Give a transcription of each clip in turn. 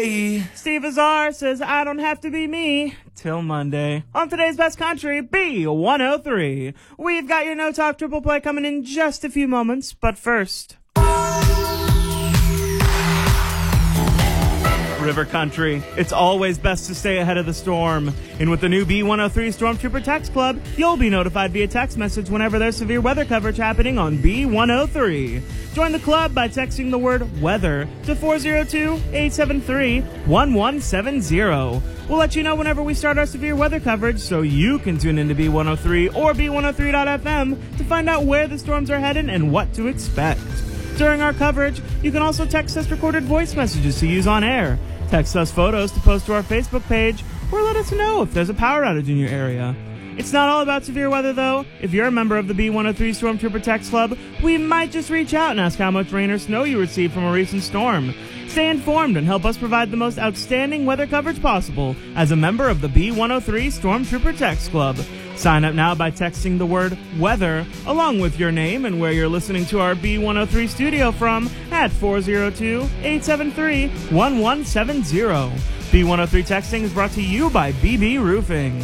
Steve Azar says, I don't have to be me till Monday. On today's Best Country, B103. We've got your No Talk Triple Play coming in just a few moments, but first, River Country. It's always best to stay ahead of the storm. And with the new B103 Stormtrooper Text Club, you'll be notified via text message whenever there's severe weather coverage happening on B103. Join the club by texting the word weather to 402-873-1170. We'll let you know whenever we start our severe weather coverage so you can tune into B103 or B103.fm to find out where the storms are headed and what to expect. During our coverage, you can also text us recorded voice messages to use on air. Text us photos to post to our Facebook page, or let us know if there's a power outage in your area. It's not all about severe weather, though. If you're a member of the B103 Stormtrooper Text Club, we might just reach out and ask how much rain or snow you received from a recent storm. Stay informed and help us provide the most outstanding weather coverage possible as a member of the B103 Stormtrooper Text Club. Sign up now by texting the word weather along with your name and where you're listening to our B103 studio from at 402-873-1170. B103 texting is brought to you by BB Roofing.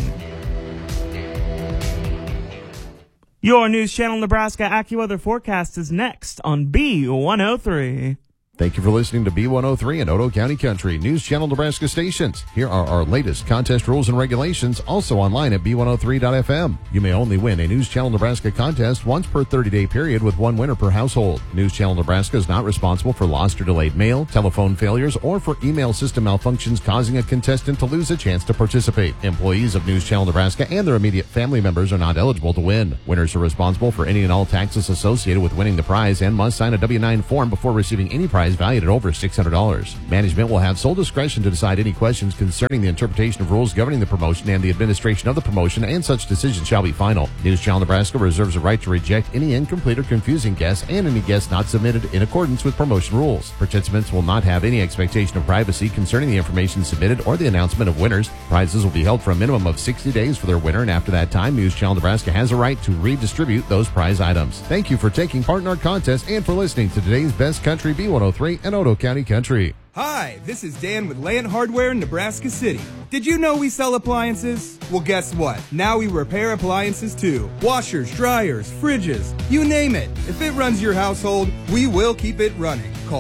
Your News Channel Nebraska AccuWeather forecast is next on B103. Thank you for listening to B103 and Otoe County Country News Channel Nebraska stations. Here are our latest contest rules and regulations, also online at B103.fm. You may only win a News Channel Nebraska contest once per 30-day period with one winner per household. News Channel Nebraska is not responsible for lost or delayed mail, telephone failures, or for email system malfunctions causing a contestant to lose a chance to participate. Employees of News Channel Nebraska and their immediate family members are not eligible to win. Winners are responsible for any and all taxes associated with winning the prize and must sign a W-9 form before receiving any prize valued at over $600. Management will have sole discretion to decide any questions concerning the interpretation of rules governing the promotion and the administration of the promotion, and such decisions shall be final. News Channel Nebraska reserves the right to reject any incomplete or confusing guess and any guess not submitted in accordance with promotion rules. Participants will not have any expectation of privacy concerning the information submitted or the announcement of winners. Prizes will be held for a minimum of 60 days for their winner, and after that time, News Channel Nebraska has a right to redistribute those prize items. Thank you for taking part in our contest and for listening to today's Best Country B103 and Otoe County Country. Hi, this is Dan with Land Hardware in Nebraska City. Did you know we sell appliances? Well, guess what? Now we repair appliances too. Washers, dryers, fridges, you name it. If it runs your household, we will keep it running. Call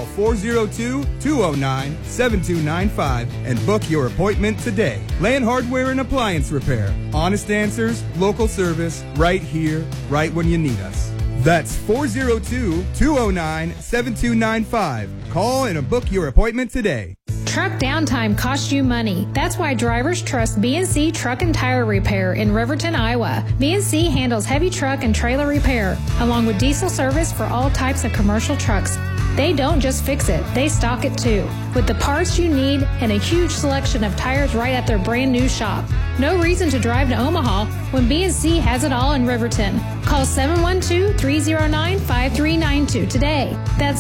402-209-7295 and book your appointment today. Land Hardware and Appliance Repair. Honest answers, local service, right here, right when you need us. That's 402-209-7295. Call and book your appointment today. Truck downtime costs you money. That's why drivers trust B&C Truck and Tire Repair in Riverton, Iowa. B&C handles heavy truck and trailer repair, along with diesel service for all types of commercial trucks. They don't just fix it, they stock it too, with the parts you need and a huge selection of tires right at their brand new shop. No reason to drive to Omaha when B&C has it all in Riverton. Call 712-309-5392 today. That's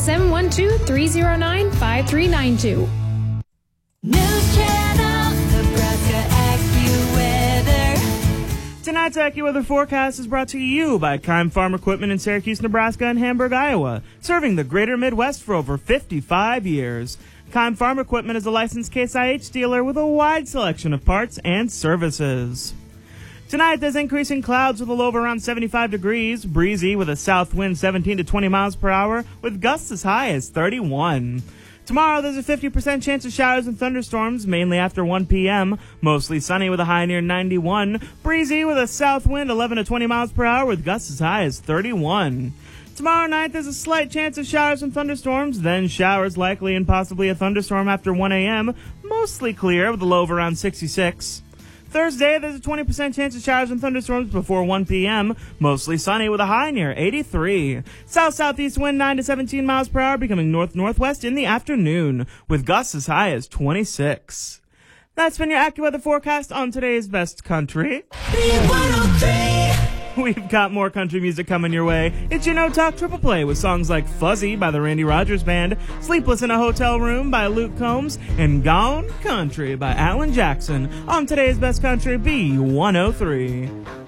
712-309-5392. News Channel Nebraska AccuWeather. Tonight's AccuWeather forecast is brought to you by Keim Farm Equipment in Syracuse, Nebraska and Hamburg, Iowa, serving the greater Midwest for over 55 years. Keim Farm Equipment is a licensed Case IH dealer with a wide selection of parts and services. Tonight, there's increasing clouds with a low of around 75 degrees, breezy with a south wind 17 to 20 miles per hour, with gusts as high as 31. Tomorrow, there's a 50% chance of showers and thunderstorms, mainly after 1 p.m. Mostly sunny with a high near 91. Breezy with a south wind 11 to 20 miles per hour with gusts as high as 31. Tomorrow night, there's a slight chance of showers and thunderstorms, then showers likely and possibly a thunderstorm after 1 a.m. Mostly clear with a low of around 66. Thursday, there's a 20% chance of showers and thunderstorms before 1 p.m. Mostly sunny with a high near 83. South-southeast wind 9 to 17 miles per hour, becoming north-northwest in the afternoon, with gusts as high as 26. That's been your AccuWeather forecast on today's Best Country. B103. We've got more country music coming your way. It's your No Talk Triple Play with songs like Fuzzy by the Randy Rogers Band, Sleepless in a Hotel Room by Luke Combs, and Gone Country by Alan Jackson on today's Best Country B103.